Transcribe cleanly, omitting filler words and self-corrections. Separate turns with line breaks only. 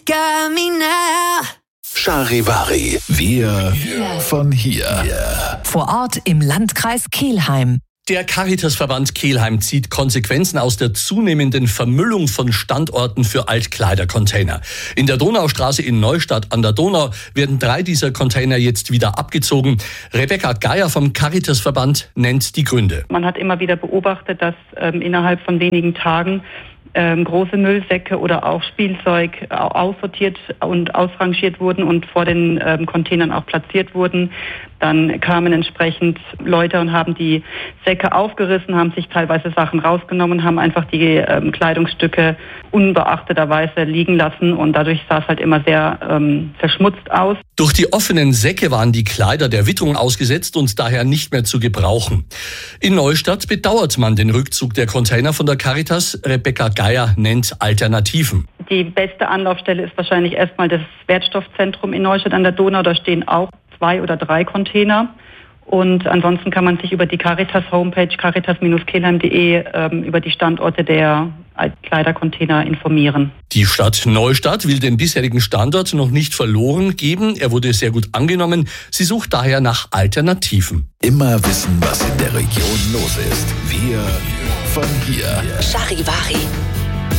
got me now.
Charivari, wir von hier.
Vor Ort im Landkreis Kelheim.
Der Caritasverband Kelheim zieht Konsequenzen aus der zunehmenden Vermüllung von Standorten für Altkleidercontainer. In der Donaustraße in Neustadt an der Donau werden 3 dieser Container jetzt wieder abgezogen. Rebecca Geier vom Caritasverband nennt die Gründe.
Man hat immer wieder beobachtet, dass innerhalb von wenigen Tagen große Müllsäcke oder auch Spielzeug aussortiert und ausrangiert wurden und vor den Containern auch platziert wurden. Dann kamen entsprechend Leute und haben die Säcke aufgerissen, haben sich teilweise Sachen rausgenommen, haben einfach die Kleidungsstücke unbeachteterweise liegen lassen und dadurch sah es halt immer sehr verschmutzt aus.
Durch die offenen Säcke waren die Kleider der Witterung ausgesetzt und daher nicht mehr zu gebrauchen. In Neustadt bedauert man den Rückzug der Container von der Caritas. Rebecca Geier nennt Alternativen.
Die beste Anlaufstelle ist wahrscheinlich erstmal das Wertstoffzentrum in Neustadt an der Donau. Da stehen auch 2 oder 3 Container. Und ansonsten kann man sich über die Caritas-Homepage caritas-kelheim.de über die Standorte der Altkleidercontainer informieren.
Die Stadt Neustadt will den bisherigen Standort noch nicht verloren geben. Er wurde sehr gut angenommen. Sie sucht daher nach Alternativen.
Immer wissen, was in der Region los ist. Wir von hier.
Charivari.